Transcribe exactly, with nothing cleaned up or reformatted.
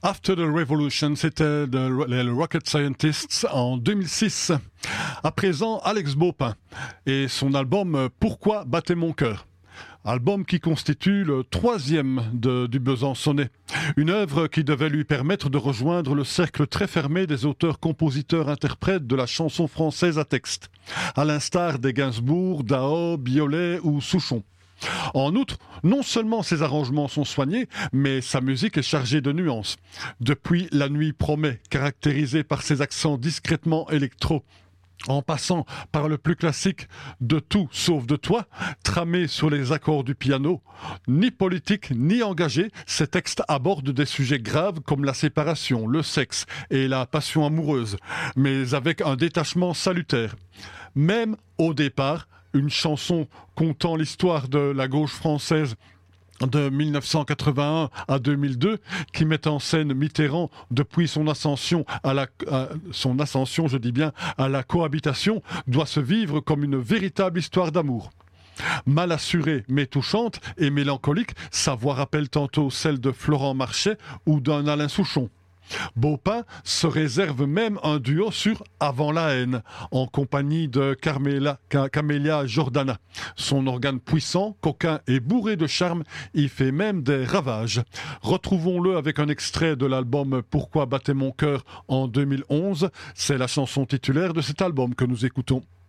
After the Revolution, c'était de- les Rocket Scientists en deux mille six. À présent, Alex Baupin et son album Pourquoi battait mon cœur. Album qui constitue le troisième de, du Besançonnais. Une œuvre qui devait lui permettre de rejoindre le cercle très fermé des auteurs, compositeurs, interprètes de la chanson française à texte, à l'instar des Gainsbourg, Dao, Biolay ou Souchon. En outre, non seulement ses arrangements sont soignés, mais sa musique est chargée de nuances. Depuis La Nuit promet, caractérisée par ses accents discrètement électro, en passant par le plus classique de tout sauf de toi, tramé sur les accords du piano. Ni politique ni engagé, ces textes abordent des sujets graves comme la séparation, le sexe et la passion amoureuse, mais avec un détachement salutaire. Même au départ, une chanson contant l'histoire de la gauche française de mille neuf cent quatre-vingt-un à deux mille deux, qui met en scène Mitterrand depuis son ascension à la, à son ascension, je dis bien, à la cohabitation, doit se vivre comme une véritable histoire d'amour. Mal assurée mais touchante et mélancolique, sa voix rappelle tantôt celle de Florent Marchais ou d'un Alain Souchon. Baupin se réserve même un duo sur Avant la haine, en compagnie de Carmela, Camélia Jordana. Son organe puissant, coquin et bourré de charme y fait même des ravages. Retrouvons-le avec un extrait de l'album Pourquoi battait mon cœur en deux mille onze. C'est la chanson titulaire de cet album que nous écoutons.